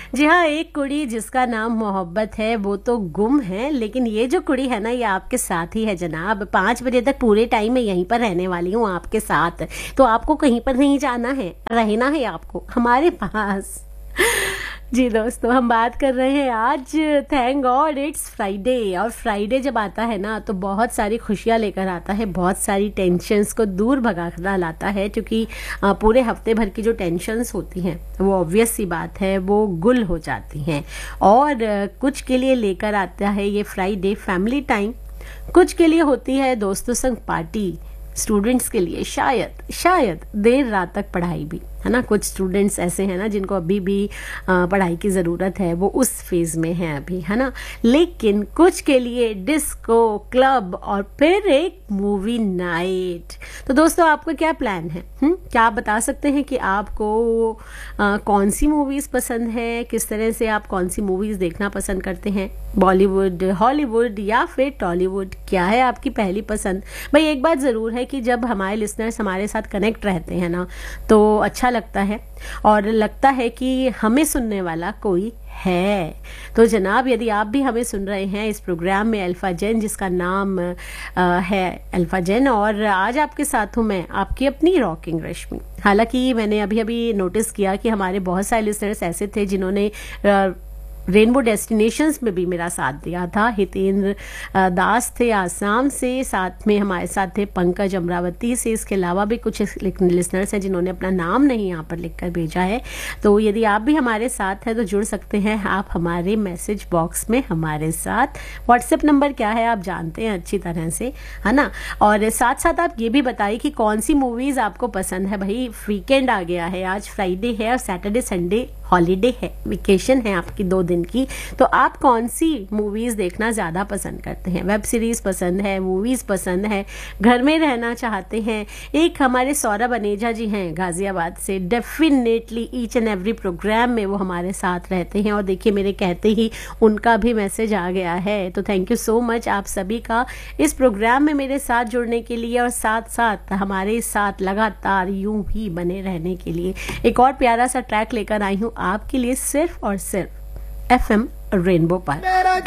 जी हाँ, एक कुड़ी जिसका नाम मोहब्बत है वो तो गुम है, लेकिन ये जो कुड़ी है ना ये आपके साथ ही है जनाब। 5 बजे तक पूरे टाइम मैं यहीं पर रहने वाली हूँ आपके साथ, तो आपको कहीं पर नहीं जाना है, रहना है आपको हमारे पास। जी दोस्तों, हम बात कर रहे हैं आज, थैंक गॉड इट्स फ्राइडे। और फ्राइडे जब आता है ना तो बहुत सारी खुशियाँ लेकर आता है, बहुत सारी टेंशन्स को दूर भगा कर लाता है, क्योंकि पूरे हफ्ते भर की जो टेंशन्स होती हैं वो ऑब्वियस सी बात है वो गुल हो जाती हैं। और कुछ के लिए लेकर आता है ये फ्राइडे फैमिली टाइम, कुछ के लिए होती है दोस्तों संग पार्टी, स्टूडेंट्स के लिए शायद देर रात तक पढ़ाई भी, है ना। कुछ स्टूडेंट्स ऐसे हैं ना जिनको अभी भी पढ़ाई की ज़रूरत है, वो उस फेज़ में हैं अभी, है ना। लेकिन कुछ के लिए डिस्को, क्लब और फिर एक मूवी नाइट। तो दोस्तों आपका क्या प्लान है? क्या आप बता सकते हैं कि आपको कौन सी मूवीज़ पसंद है, किस तरह से आप कौन सी मूवीज़ देखना पसंद करते हैं? बॉलीवुड, हॉलीवुड या फिर टॉलीवुड, क्या है आपकी पहली पसंद? भाई एक बात ज़रूर है कि जब हमारे लिसनर्स हमारे साथ कनेक्ट रहते हैं ना तो अच्छा लगता है, और लगता है कि हमें सुनने वाला कोई है। तो जनाब, यदि आप भी हमें सुन रहे हैं इस प्रोग्राम में अल्फा जेन, जिसका नाम है अल्फा जेन, और आज आपके साथ हूँ मैं, आपकी अपनी रॉकिंग रश्मि। हालांकि मैंने अभी अभी नोटिस किया कि हमारे बहुत सारे लिसनर्स ऐसे थे जिन्होंने रेनबो डेस्टिनेशंस में भी मेरा साथ दिया था। हितेंद्र दास थे आसाम से, साथ में हमारे साथ थे पंकज अमरावती से। इसके अलावा भी कुछ लिसनर्स हैं जिन्होंने अपना नाम नहीं यहाँ पर लिखकर भेजा है। तो यदि आप भी हमारे साथ हैं तो जुड़ सकते हैं आप हमारे मैसेज बॉक्स में हमारे साथ। व्हाट्सएप नंबर क्या है आप जानते हैं अच्छी तरह से, है ना। और साथ साथ आप ये भी बताइए कि कौन सी मूवीज़ आपको पसंद है। भाई वीकेंड आ गया है, आज फ्राइडे है और सैटरडे संडे हॉलीडे है, वेकेशन है आपकी 2 दिन की। तो आप कौन सी मूवीज़ देखना ज़्यादा पसंद करते हैं? वेब सीरीज़ पसंद है, मूवीज़ पसंद है, घर में रहना चाहते हैं? एक हमारे सौरभ अनेजा जी हैं गाज़ियाबाद से, definitely each and every programme में वो हमारे साथ रहते हैं, और देखिए मेरे कहते ही उनका भी मैसेज आ गया है। तो थैंक यू सो मच आप सभी का इस प्रोग्राम में मेरे साथ जुड़ने के लिए, और साथ साथ हमारे साथ लगातार यूं ही बने रहने के लिए। एक और प्यारा सा ट्रैक लेकर आई हूँ आपके लिए, सिर्फ और सिर्फ FM रेनबो पर।